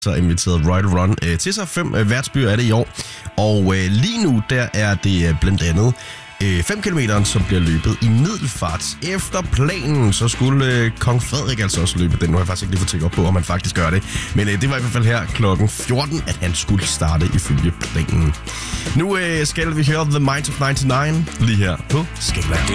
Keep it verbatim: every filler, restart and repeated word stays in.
så inviteret Royal Run øh, til sig. Fem øh, værtsbyer er det i år. Og øh, lige nu, der er det øh, blandt andet fem kilometer, som bliver løbet i middelfart. Efter planen, så skulle øh, Kong Frederik altså også løbe den. Nu har jeg faktisk ikke lige fået tjekket op på, om han faktisk gør det. Men øh, det var i hvert fald her klokken fjorten, at han skulle starte ifølge planen. Nu øh, skal vi høre The Minds of nioghalvfems lige her på Skala.